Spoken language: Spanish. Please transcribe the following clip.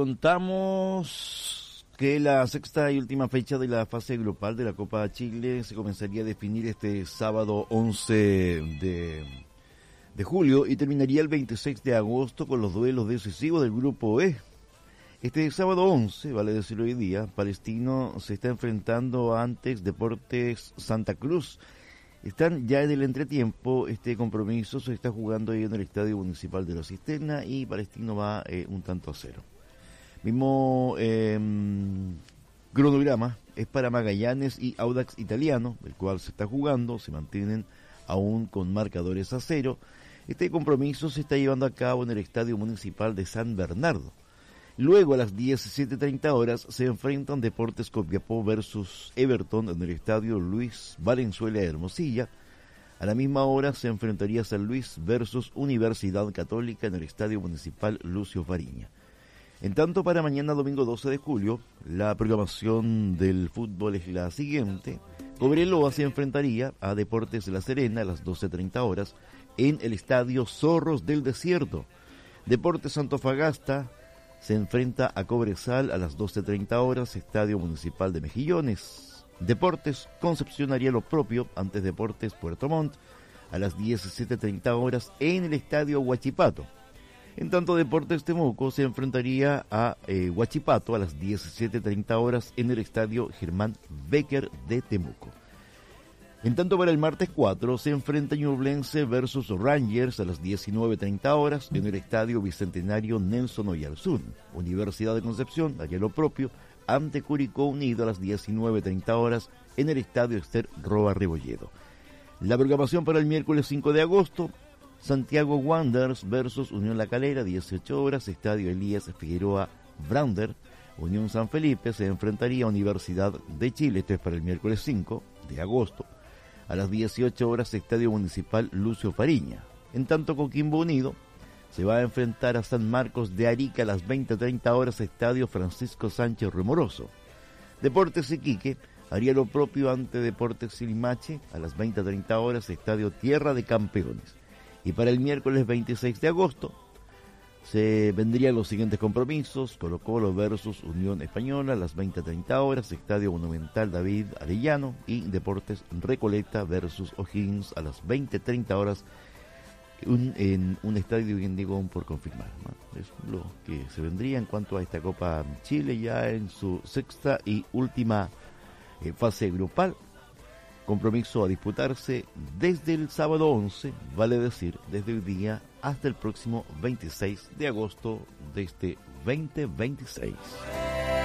Contamos que la sexta y última fecha de la fase grupal de la Copa Chile se comenzaría a definir este sábado 11 de julio y terminaría el 26 de agosto con los duelos decisivos del grupo E. Este sábado 11, vale decir hoy día, Palestino se está enfrentando antes Deportes Santa Cruz. Están ya en el entretiempo, este compromiso se está jugando ahí en el Estadio Municipal de La Cisterna y Palestino va 1-0. Mismo cronograma es para Magallanes y Audax Italiano, el cual se está jugando, se mantienen aún con marcadores a 0. Este compromiso se está llevando a cabo en el Estadio Municipal de San Bernardo. Luego a las 17:30 horas se enfrentan Deportes Copiapó versus Everton en el Estadio Luis Valenzuela de Hermosilla. A la misma hora se enfrentaría San Luis versus Universidad Católica en el Estadio Municipal Lucio Fariña. En tanto, para mañana domingo 12 de julio, la programación del fútbol es la siguiente. Cobreloa se enfrentaría a Deportes La Serena a las 12:30 horas en el Estadio Zorros del Desierto. Deportes Antofagasta se enfrenta a Cobresal a las 12:30 horas, Estadio Municipal de Mejillones. Deportes Concepción haría lo propio ante Deportes Puerto Montt a las 17:30 horas en el Estadio Huachipato. En tanto, Deportes Temuco se enfrentaría a Huachipato a las 17:30 horas en el Estadio Germán Becker de Temuco. En tanto, para el martes 4 se enfrenta Ñublense versus Rangers a las 19:30 horas en el Estadio Bicentenario Nelson Oyarzún. Universidad de Concepción haría lo propio ante Curicó Unido a las 19:30 horas en el Estadio Ester Roa Rebolledo. La programación para el miércoles 5 de agosto, Santiago Wanderers versus Unión La Calera, 18 horas, Estadio Elías Figueroa Brander. Unión San Felipe se enfrentaría a Universidad de Chile, esto es para el miércoles 5 de agosto. A las 18 horas, Estadio Municipal Lucio Fariña. En tanto, Coquimbo Unido se va a enfrentar a San Marcos de Arica a las 20:30 horas, Estadio Francisco Sánchez Remoroso. Deportes Iquique haría lo propio ante Deportes Limache a las 20:30 horas, Estadio Tierra de Campeones. Y para el miércoles 26 de agosto se vendrían los siguientes compromisos: Colo-Colo versus Unión Española a las 20:30 horas, Estadio Monumental David Arellano, y Deportes Recoleta versus O'Higgins a las 20:30 horas en un estadio, bien digo, por confirmar, ¿no? Es lo que se vendría en cuanto a esta Copa Chile ya en su sexta y última fase grupal. Compromiso a disputarse desde el sábado 11, vale decir, desde hoy día hasta el próximo 26 de agosto de este 2026.